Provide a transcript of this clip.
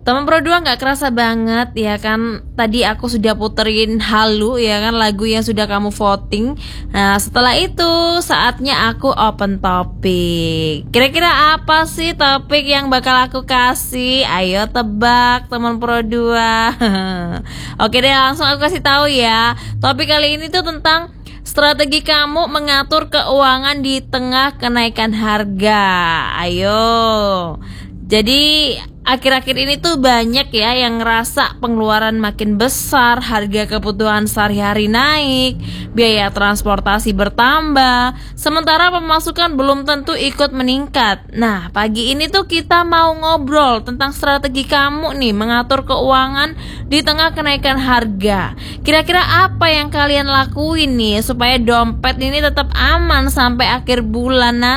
Teman Pro 2 nggak kerasa banget ya kan. Tadi aku sudah puterin Halu ya kan, lagu yang sudah kamu voting. Nah setelah itu saatnya aku open topik. Kira-kira apa sih topik yang bakal aku kasih? Ayo tebak teman Pro 2. Oke deh, langsung aku kasih tahu ya. Topik kali ini tuh tentang strategi kamu mengatur keuangan di tengah kenaikan harga. Ayo. Jadi akhir-akhir ini tuh banyak ya yang ngerasa pengeluaran makin besar, harga kebutuhan sehari-hari naik, biaya transportasi bertambah, sementara pemasukan belum tentu ikut meningkat. Nah, pagi ini tuh kita mau ngobrol tentang strategi kamu nih mengatur keuangan di tengah kenaikan harga. Kira-kira apa yang kalian lakuin nih supaya dompet ini tetap aman sampai akhir bulan